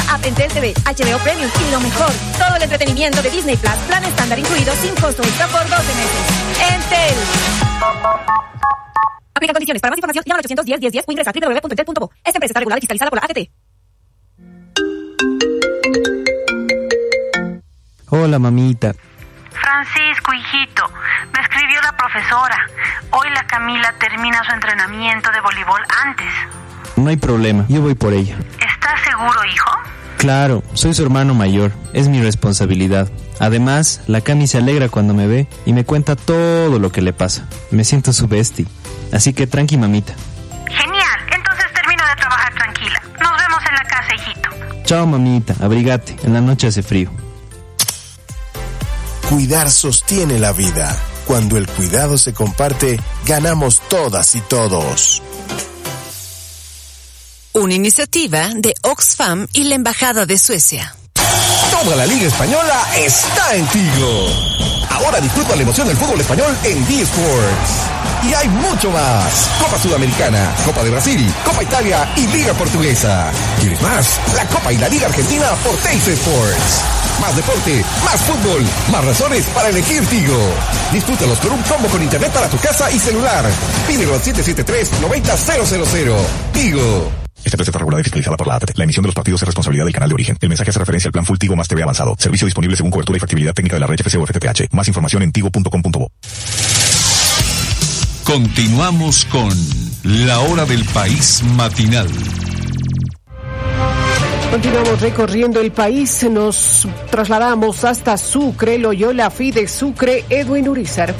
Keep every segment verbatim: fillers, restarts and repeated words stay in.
app Entel T V, H B O Premium y lo mejor, todo el entretenimiento de Disney Plus, plan estándar incluido sin costo extra por doce meses. Entel. Aplica condiciones. Para más información, llama al ochocientos diez, diez, diez o ingresa a doble u doble u doble u punto entel punto bo. Esta empresa está regulada y fiscalizada por la A T T. Hola, mamita. Francisco, hijito, me escribió la profesora. Hoy la Camila termina su entrenamiento de voleibol antes. No hay problema, yo voy por ella. ¿Estás seguro, hijo? Claro, soy su hermano mayor, es mi responsabilidad. Además, la Cami se alegra cuando me ve y me cuenta todo lo que le pasa. Me siento su bestie, así que tranqui, mamita. Genial, entonces termino de trabajar tranquila. Nos vemos en la casa, hijito. Chao, mamita, abrigate, en la noche hace frío. Cuidar sostiene la vida. Cuando el cuidado se comparte, ganamos todas y todos. Una iniciativa de Oxfam y la Embajada de Suecia. Toda la Liga Española está en Tigo. Ahora disfruta la emoción del fútbol español en D Sports. Y hay mucho más. Copa Sudamericana, Copa de Brasil, Copa Italia y Liga Portuguesa. ¿Quieres más? La Copa y la Liga Argentina por Teis Sports. Más deporte, más fútbol, más razones para elegir Tigo. Disfrútalos con un combo con internet para tu casa y celular. Pídelo al siete siete tres, nueve cero cero cero. Tigo. Esta empresa está regulada y fiscalizada por la A T T. La emisión de los partidos es responsabilidad del canal de origen. El mensaje hace referencia al plan Full Tigo más T V avanzado. Servicio disponible según cobertura y factibilidad técnica de la red F C o F T T H. Más información en tigo punto com punto bo. Continuamos con La Hora del País Matinal. Continuamos recorriendo el país. Nos trasladamos hasta Sucre, Loyola Fides Sucre, Edwin Urizar.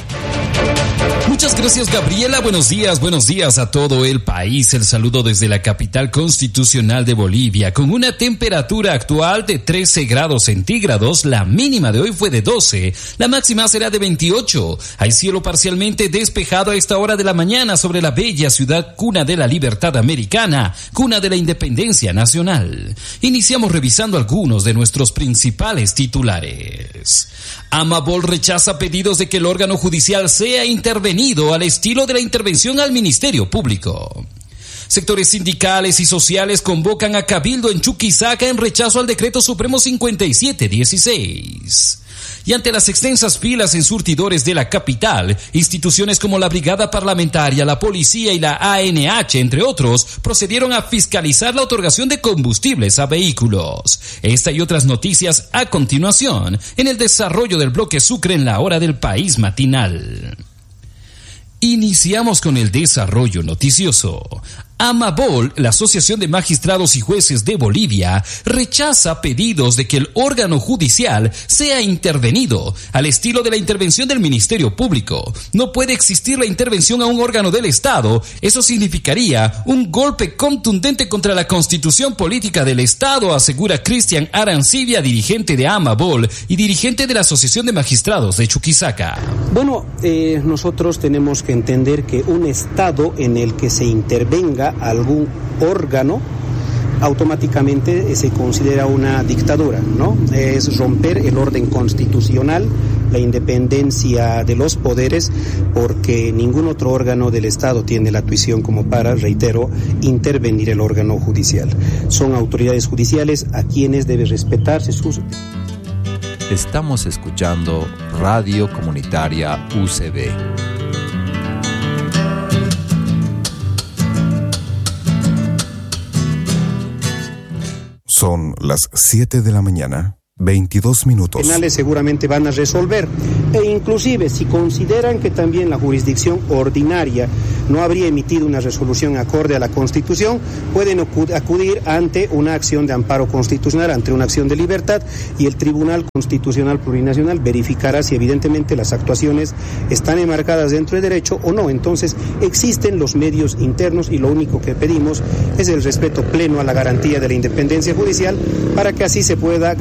Muchas gracias, Gabriela. Buenos días, buenos días a todo el país. El saludo desde la capital constitucional de Bolivia, con una temperatura actual de trece grados centígrados. La mínima de hoy fue de doce, la máxima será de veintiocho. Hay cielo parcialmente despejado a esta hora de la mañana sobre la bella ciudad cuna de la libertad americana, cuna de la independencia nacional. Iniciamos revisando algunos de nuestros principales titulares. Amabol rechaza pedidos de que el órgano judicial sea intervenido al estilo de la intervención al Ministerio Público. Sectores sindicales y sociales convocan a Cabildo en Chuquisaca en rechazo al Decreto Supremo cincuenta y siete dieciséis. Y ante las extensas filas en surtidores de la capital, instituciones como la Brigada Parlamentaria, la Policía y la A N H, entre otros, procedieron a fiscalizar la otorgación de combustibles a vehículos. Esta y otras noticias a continuación en el desarrollo del bloque Sucre en la Hora del País Matinal. Iniciamos con el desarrollo noticioso. Amabol, la Asociación de Magistrados y Jueces de Bolivia, rechaza pedidos de que el órgano judicial sea intervenido al estilo de la intervención del Ministerio Público. No puede existir la intervención a un órgano del Estado. Eso significaría un golpe contundente contra la Constitución Política del Estado, asegura Cristian Arancibia, dirigente de Amabol y dirigente de la Asociación de Magistrados de Chuquisaca. Bueno, eh, nosotros tenemos que entender que un Estado en el que se intervenga algún órgano automáticamente se considera una dictadura, ¿no? Es romper el orden constitucional, la independencia de los poderes, porque ningún otro órgano del Estado tiene la tuición como para, reitero, intervenir el órgano judicial. Son autoridades judiciales a quienes debe respetarse sus... Estamos escuchando Radio Comunitaria U C B. Son las siete de la mañana, veintidós minutos. Penales seguramente van a resolver, e inclusive si consideran que también la jurisdicción ordinaria no habría emitido una resolución acorde a la Constitución, pueden acudir ante una acción de amparo constitucional, ante una acción de libertad, y el Tribunal Constitucional Plurinacional verificará si evidentemente las actuaciones están enmarcadas dentro del derecho o no. Entonces existen los medios internos y lo único que pedimos es el respeto pleno a la garantía de la independencia judicial para que así se pueda garantizar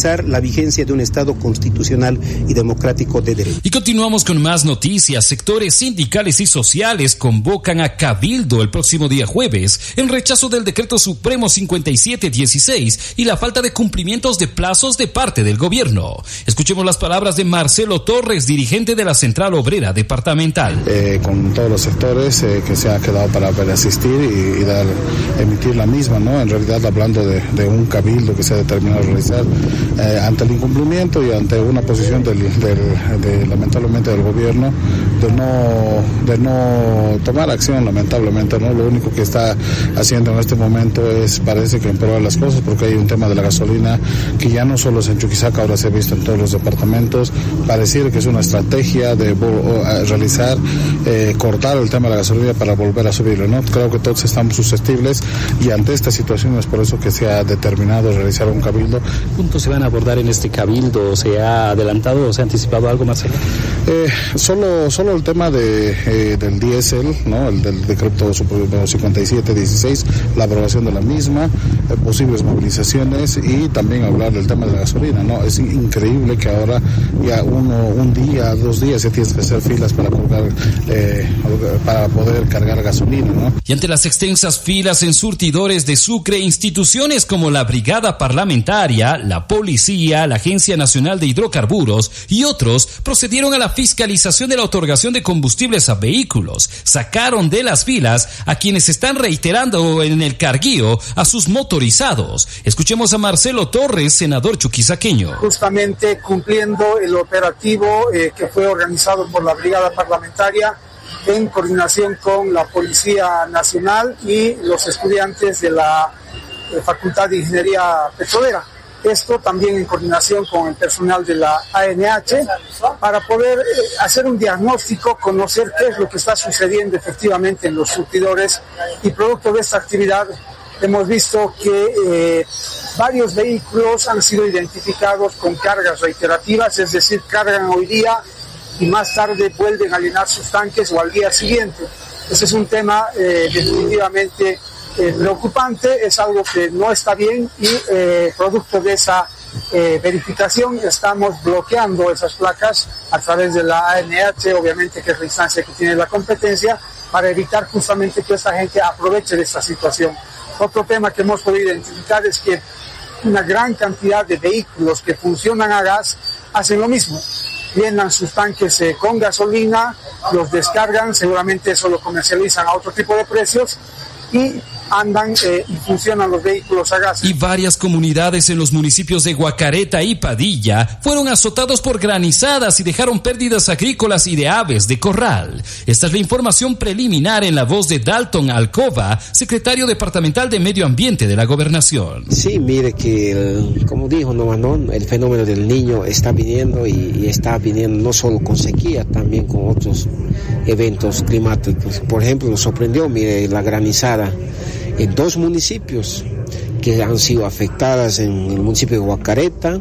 garantizar la vigencia de un Estado constitucional y democrático de derecho. Y continuamos con más noticias. Sectores sindicales y sociales convocan a Cabildo el próximo día jueves en rechazo del Decreto Supremo cincuenta y siete dieciséis y la falta de cumplimientos de plazos de parte del gobierno. Escuchemos las palabras de Marcelo Torres, dirigente de la Central Obrera Departamental. Eh, con todos los sectores eh, que se ha quedado para asistir y, y dar, emitir la misma, ¿no? En realidad hablando de, de un cabildo que se ha determinado realizar eh, ante el incumplimiento y ante una posición del, del, de, lamentablemente del gobierno de no, de no tomar acción, lamentablemente, ¿no? Lo único que está haciendo en este momento es, parece que empeorar las cosas, porque hay un tema de la gasolina que ya no solo es en Chuquisaca, ahora se ha visto en todos los departamentos. Pareciera que es una estrategia de realizar, eh, cortar el tema de la gasolina para volver a subirlo, ¿no? Creo que todos estamos susceptibles y ante esta situación es por eso que se ha determinado realizar un cabildo. ¿Qué puntos se van a abordar en este cabildo? ¿Se ha adelantado o se ha anticipado algo, Marcelo? Eh, solo, solo el tema de, eh, del diésel, ¿no? El del decreto cincuenta y siete dieciséis, la aprobación de la misma, eh, posibles movilizaciones y también hablar del tema de la gasolina, ¿no? Es increíble que ahora ya uno, un día, dos días se tiene que hacer filas para colgar, eh, para poder cargar gasolina, ¿no? Y ante las extensas filas en surtidores de Sucre, instituciones como la Brigada Parlamentaria, la Policía, la Agencia Nacional de Hidrocarburos y otros procedieron a la fiscalización de la otorgación de combustibles a vehículos. Sacaron de las filas a quienes están reiterando en el carguío a sus motorizados. Escuchemos a Marcelo Torres, senador chuquisaqueño. Justamente cumpliendo el operativo eh, que fue organizado por la Brigada Parlamentaria en coordinación con la Policía Nacional y los estudiantes de la eh, Facultad de Ingeniería Petrolera. Esto también en coordinación con el personal de la A N H para poder eh, hacer un diagnóstico, conocer qué es lo que está sucediendo efectivamente en los surtidores, y producto de esta actividad hemos visto que eh, varios vehículos han sido identificados con cargas reiterativas, es decir, cargan hoy día y más tarde vuelven a llenar sus tanques o al día siguiente. Ese es un tema eh, definitivamente eh, preocupante, es algo que no está bien y eh, producto de esa eh, verificación estamos bloqueando esas placas a través de la A N H, obviamente que es la instancia que tiene la competencia, para evitar justamente que esa gente aproveche de esta situación. Otro tema que hemos podido identificar es que una gran cantidad de vehículos que funcionan a gas hacen lo mismo. Llenan sus tanques eh, con gasolina, los descargan, seguramente eso lo comercializan a otro tipo de precios y andan eh, y funcionan los vehículos a gas. Y varias comunidades en los municipios de Guacareta y Padilla fueron azotados por granizadas y dejaron pérdidas agrícolas y de aves de corral. Esta es la información preliminar en la voz de Dalton Alcoba, secretario departamental de Medio Ambiente de la Gobernación. Sí, mire que, el, como dijo Novanón, el fenómeno del Niño está viniendo y, y está viniendo no solo con sequía, también con otros eventos climáticos. Por ejemplo, nos sorprendió, mire, la granizada en dos municipios que han sido afectadas, en el municipio de Guacareta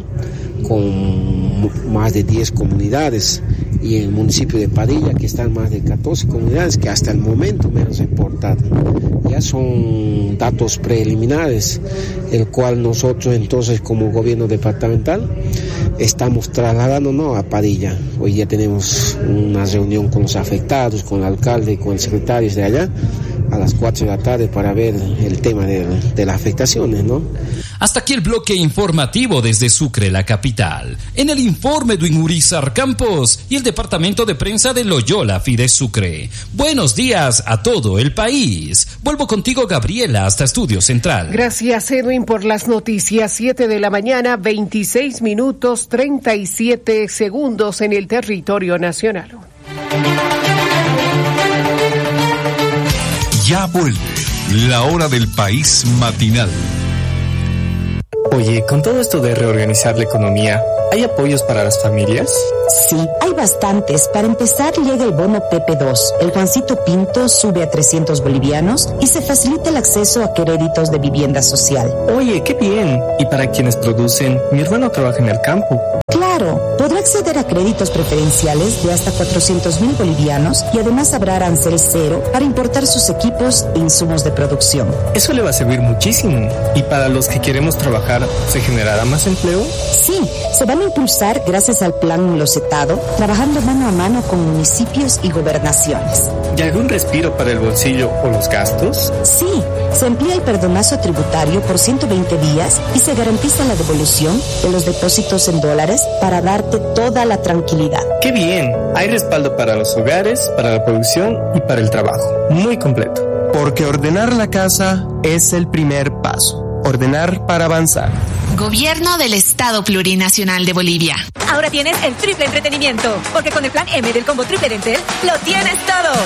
con más de diez comunidades y en el municipio de Padilla que están más de catorce comunidades que hasta el momento me han reportado. Ya son datos preliminares, el cual nosotros entonces como gobierno departamental estamos trasladándonos a Padilla. Hoy ya tenemos una reunión con los afectados, con el alcalde y con el secretario de allá a las cuatro de la tarde para ver el tema de, de las afectaciones, ¿no? Hasta aquí el bloque informativo desde Sucre, la capital. En el informe de Urizar Campos y el departamento de prensa de Loyola Fide Sucre. Buenos días a todo el país. Vuelvo contigo, Gabriela, hasta Estudio Central. Gracias, Edwin, por las noticias. siete de la mañana, veintiséis minutos, treinta y siete segundos en el territorio nacional. Ya vuelve la hora del país matinal. Oye, con todo esto de reorganizar la economía, ¿hay apoyos para las familias? Sí, hay bastantes. Para empezar, llega el bono P P dos. El Juancito Pinto sube a trescientos bolivianos y se facilita el acceso a créditos de vivienda social. Oye, qué bien. Y para quienes producen, mi hermano trabaja en el campo. Claro, Claro, podrá acceder a créditos preferenciales de hasta cuatrocientos mil bolivianos y además habrá arancel cero para importar sus equipos e insumos de producción. Eso le va a servir muchísimo. ¿Y para los que queremos trabajar, se generará más empleo? Sí, se van a impulsar gracias al plan Locetado, trabajando mano a mano con municipios y gobernaciones. ¿Y algún respiro para el bolsillo o los gastos? Sí, se amplía el perdonazo tributario por ciento veinte días y se garantiza la devolución de los depósitos en dólares para darte toda la tranquilidad. ¡Qué bien! Hay respaldo para los hogares, para la producción y para el trabajo. Muy completo. Porque ordenar la casa es el primer paso. Ordenar para avanzar. Gobierno del Estado Plurinacional de Bolivia. Ahora tienes el triple entretenimiento, porque con el plan M del combo triple de Entel lo tienes todo.